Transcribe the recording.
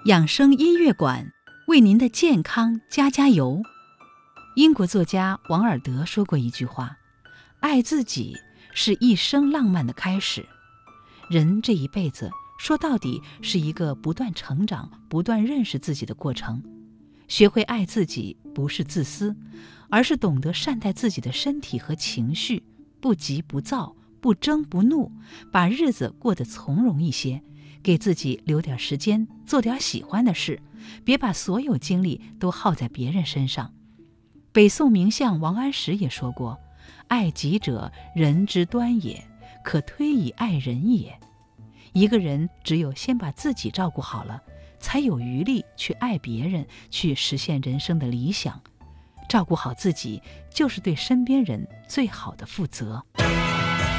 养生音乐馆为您的健康加油。英国作家王尔德说过一句话：爱自己是一生浪漫的开始。人这一辈子说到底是一个不断成长、不断认识自己的过程。学会爱自己不是自私，而是懂得善待自己的身体和情绪，不急不躁，不争不怒，把日子过得从容一些，给自己留点时间做点喜欢的事，别把所有精力都耗在别人身上。北宋名相王安石也说过：爱己者，人之端也，可推以爱人也。一个人只有先把自己照顾好了，才有余力去爱别人，去实现人生的理想。照顾好自己，就是对身边人最好的负责。